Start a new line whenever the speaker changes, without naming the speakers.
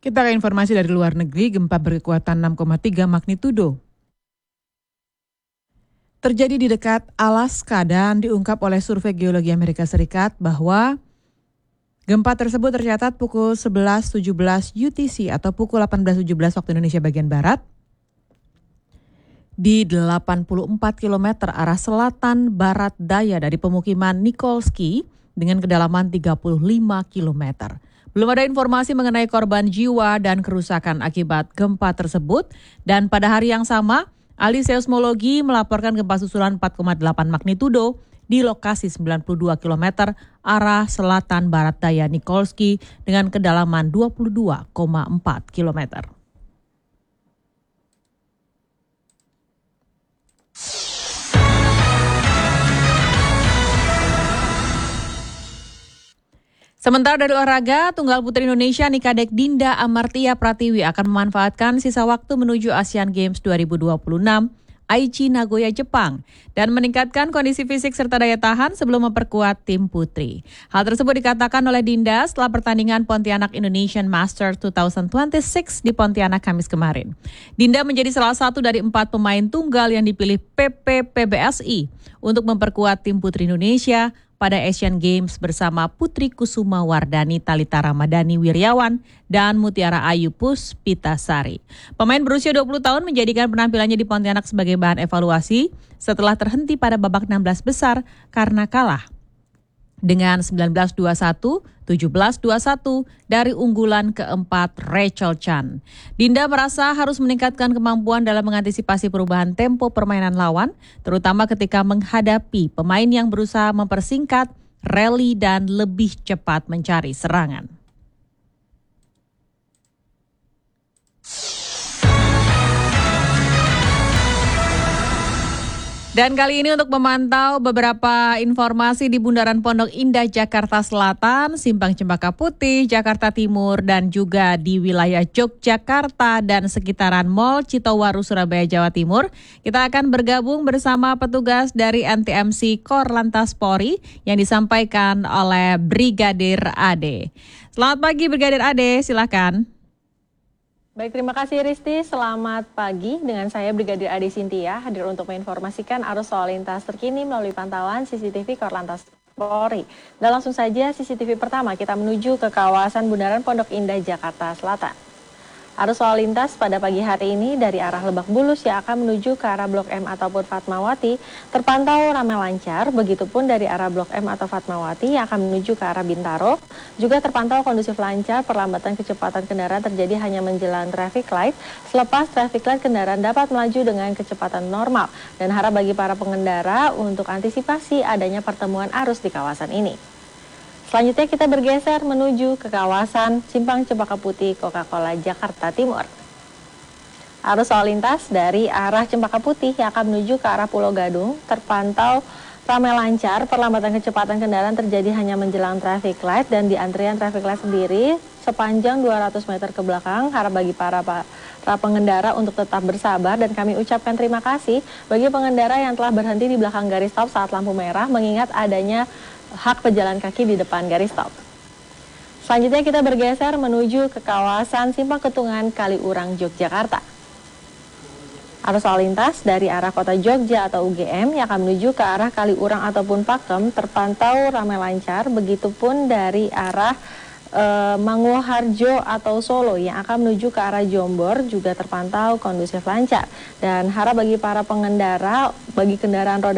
Kita ke informasi dari luar negeri, gempa berkekuatan 6,3 magnitudo terjadi di dekat Alaska dan diungkap oleh Survei Geologi Amerika Serikat bahwa gempa tersebut tercatat pukul 11.17 UTC atau pukul 18.17 waktu Indonesia bagian Barat di 84 km arah selatan barat daya dari pemukiman Nikolski dengan kedalaman 35 km. Belum ada informasi mengenai korban jiwa dan kerusakan akibat gempa tersebut. Dan pada hari yang sama, ahli seismologi melaporkan gempa susulan 4,8 magnitudo di lokasi 92 km arah selatan barat daya Nikolski dengan kedalaman 22,4 km. Sementara dari olahraga, tunggal putri Indonesia Nikadek Dinda Amartia Pratiwi akan memanfaatkan sisa waktu menuju Asian Games 2026 Aichi Nagoya, Jepang dan meningkatkan kondisi fisik serta daya tahan sebelum memperkuat tim putri. Hal tersebut dikatakan oleh Dinda setelah pertandingan Pontianak Indonesian Masters 2026 di Pontianak Kamis kemarin. Dinda menjadi salah satu dari 4 pemain tunggal yang dipilih PBSI untuk memperkuat tim putri Indonesia pada Asian Games bersama Putri Kusuma Wardani Talita Ramadhani Wiryawan dan Mutiara Ayu Puspitasari. Pemain berusia 20 tahun menjadikan penampilannya di Pontianak sebagai bahan evaluasi setelah terhenti pada babak 16 besar karena kalah dengan 19-21, 17-21 dari unggulan keempat Rachel Chan. Dinda merasa harus meningkatkan kemampuan dalam mengantisipasi perubahan tempo permainan lawan, terutama ketika menghadapi pemain yang berusaha mempersingkat rally dan lebih cepat mencari serangan. Dan kali ini untuk memantau beberapa informasi di Bundaran Pondok Indah, Jakarta Selatan, Simpang Cempaka Putih, Jakarta Timur, dan juga di wilayah Yogyakarta dan sekitaran Mall Citowaru, Surabaya, Jawa Timur. Kita akan bergabung bersama petugas dari NTMC Korlantas Polri yang disampaikan oleh Brigadir Ade. Selamat pagi Brigadir Ade, silakan.
Baik, terima kasih Risti. Selamat pagi. Dengan saya Brigadir Ade Sintia hadir untuk menginformasikan arus lalu lintas terkini melalui pantauan CCTV Korlantas Polri. Dan langsung saja CCTV pertama kita menuju ke kawasan Bundaran Pondok Indah, Jakarta Selatan. Arus lalu lintas pada pagi hari ini dari arah Lebak Bulus yang akan menuju ke arah Blok M ataupun Fatmawati terpantau ramai lancar, begitupun dari arah Blok M atau Fatmawati yang akan menuju ke arah Bintaro juga terpantau kondusif lancar, perlambatan kecepatan kendaraan terjadi hanya menjelang traffic light, selepas traffic light kendaraan dapat melaju dengan kecepatan normal dan harap bagi para pengendara untuk antisipasi adanya pertemuan arus di kawasan ini. Selanjutnya kita bergeser menuju ke kawasan Simpang Cempaka Putih, Coca-Cola, Jakarta Timur. Arus lalu lintas dari arah Cempaka Putih yang akan menuju ke arah Pulau Gadung terpantau ramai lancar, perlambatan kecepatan kendaraan terjadi hanya menjelang traffic light dan di antrian traffic light sendiri sepanjang 200 meter ke belakang. Harap bagi para pengendara untuk tetap bersabar dan kami ucapkan terima kasih bagi pengendara yang telah berhenti di belakang garis stop saat lampu merah mengingat adanya hak pejalan kaki di depan garis stop. Selanjutnya kita bergeser menuju ke kawasan Simpang Ketungan Kaliurang, Yogyakarta. Arus lalu lintas dari arah kota Jogja atau UGM yang akan menuju ke arah Kaliurang ataupun Pakem terpantau ramai lancar, begitupun dari arah Manguharjo atau Solo yang akan menuju ke arah Jombor juga terpantau kondusif lancar. Dan harap bagi para pengendara, bagi kendaraan roda